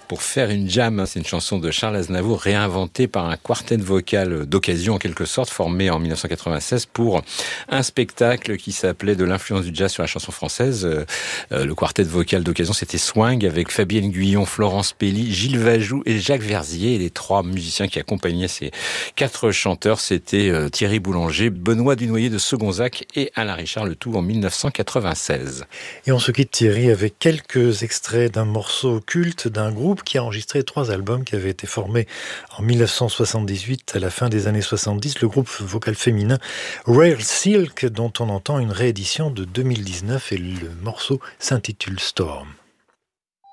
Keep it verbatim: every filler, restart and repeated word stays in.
pour faire une jam. C'est une chanson de Charles Aznavour réinventée par un quartet vocal d'occasion en quelque sorte, formé en dix-neuf cent quatre-vingt-seize pour un spectacle qui s'appelait De l'influence du jazz sur la chanson française. Euh, le quartet vocal d'occasion, c'était Swing avec Fabienne Guyon, Florence Pelly, Gilles Vajou et Jacques Verzier. Et les trois musiciens qui accompagnaient ces quatre chanteurs, c'était euh, Thierry Boulanger, Benoît Dunoyer de Segonzac et Alain Richard, le tout en dix-neuf cent quatre-vingt-seize. Et on se quitte, Thierry, avec quelques extraits d'un morceau culte d'un groupe qui a enregistré trois albums, qui avaient été formés en dix-neuf cent soixante-dix-huit, à la fin des années soixante-dix, le groupe vocal féminin Rare Silk, dont on entend une réédition de deux mille dix-neuf, et le morceau s'intitule Storm.